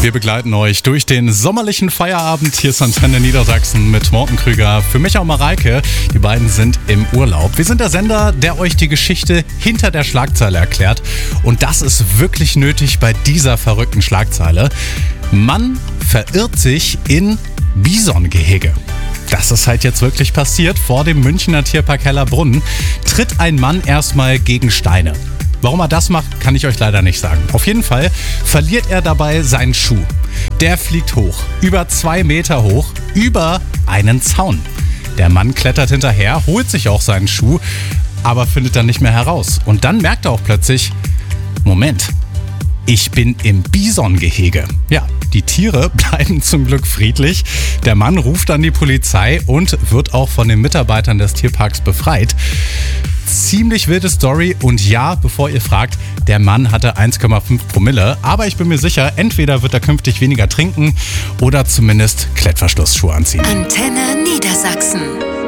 Wir begleiten euch durch den sommerlichen Feierabend. Hier ist Antenne Niedersachsen mit Morten Krüger. Für mich auch Mareike. Die beiden sind im Urlaub. Wir sind der Sender, der euch die Geschichte hinter der Schlagzeile erklärt. Und das ist wirklich nötig bei dieser verrückten Schlagzeile. Mann verirrt sich in Bisongehege. Das ist halt jetzt wirklich passiert. Vor dem Münchner Tierpark Hellerbrunn tritt ein Mann erstmal gegen Steine. Warum er das macht, kann ich euch leider nicht sagen. Auf jeden Fall verliert er dabei seinen Schuh. Der fliegt hoch, über 2 Meter hoch, über einen Zaun. Der Mann klettert hinterher, holt sich auch seinen Schuh, aber findet dann nicht mehr heraus. Und dann merkt er auch plötzlich, Moment, ich bin im Bisongehege. Ja, die Tiere bleiben zum Glück friedlich. Der Mann ruft dann die Polizei und wird auch von den Mitarbeitern des Tierparks befreit. Ziemlich wilde Story und ja, bevor ihr fragt, der Mann hatte 1,5 Promille. Aber ich bin mir sicher, entweder wird er künftig weniger trinken oder zumindest Klettverschlussschuhe anziehen. Antenne Niedersachsen.